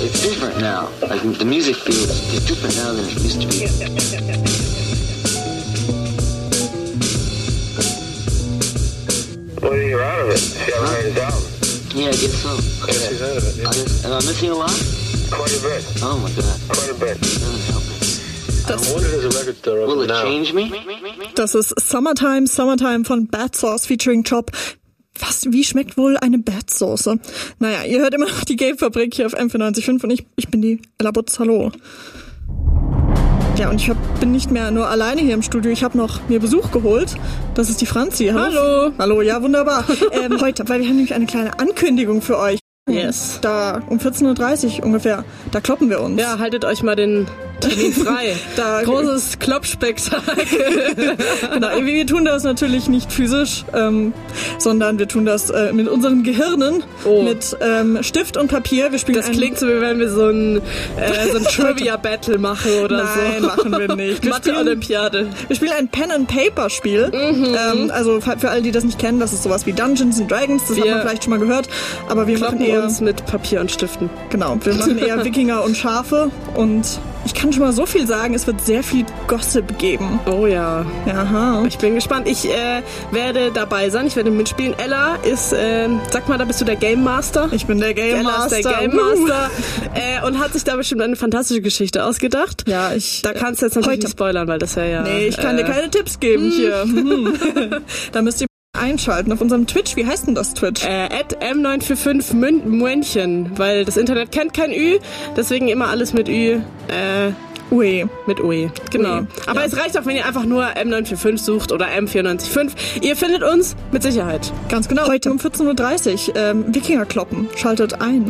It's different now. Like the music feels different now than it used to be. Well, you're out of it. You haven't heard his album. Yeah, I guess so. Yeah, he's out of it. Yeah. Am I missing a lot? Quite a bit. Oh my god. Quite a bit. Help me. What is a record store Will open it now? change me? Das ist Summertime von Bad Sauce featuring Chop. Wie schmeckt wohl eine Bad Sauce? Naja, ihr hört immer noch die Game-Fabrik hier auf M94.5 und ich bin die Ella Butz. Hallo. Ja, und bin nicht mehr nur alleine hier im Studio. Ich habe noch mir Besuch geholt. Das ist die Franzi. Hallo. Hallo, ja, wunderbar. Heute, weil wir haben nämlich eine kleine Ankündigung für euch. Yes. Da um 14.30 Uhr ungefähr, da kloppen wir uns. Ja, haltet euch mal den Termin frei. Großes Kloppspektakel. Genau, wir tun das natürlich nicht physisch, sondern wir tun das mit unseren Gehirnen, mit Stift und Papier. Wir spielen das klingt so, wie wenn wir so ein Trivia-Battle machen oder so. Nein, machen wir nicht. Mathe-Olympiade. Wir spielen ein Pen-and-Paper-Spiel. Also für alle, die das nicht kennen, das ist sowas wie Dungeons and Dragons. Das hat man vielleicht schon mal gehört. Aber wir machen eher uns mit Papier und Stiften. Genau, wir machen eher Wikinger und Schafe. Und ich kann schon mal so viel sagen, es wird sehr viel Gossip geben. Oh ja. Aha. Ich bin gespannt. Ich werde dabei sein. Ich werde mitspielen. Ella ist, sag mal, da bist du der Game Master. Ich bin der Game Master. Ella ist der Game Master. Und hat sich da bestimmt eine fantastische Geschichte ausgedacht. Ja, da kannst du jetzt natürlich nicht spoilern, weil das ja... Nee, ich kann dir keine Tipps geben hier. Da müsst ihr einschalten auf unserem Twitch. Wie heißt denn das Twitch? @M945 München, weil das Internet kennt kein Ü, deswegen immer alles mit Ü. UE. Mit UE, genau. UE. Aber ja. Es reicht auch, wenn ihr einfach nur M945 sucht oder M945. Ihr findet uns mit Sicherheit. Ganz genau. Heute um 14.30 Uhr Wikinger kloppen. Schaltet ein.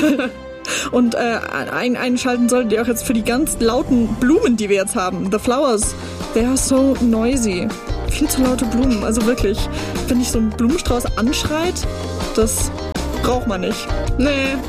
Und einschalten solltet ihr auch jetzt für die ganz lauten Blumen, die wir jetzt haben. The flowers, they are so noisy. Viel zu laute Blumen. Also wirklich, wenn dich so ein Blumenstrauß anschreit, das braucht man nicht. Nee.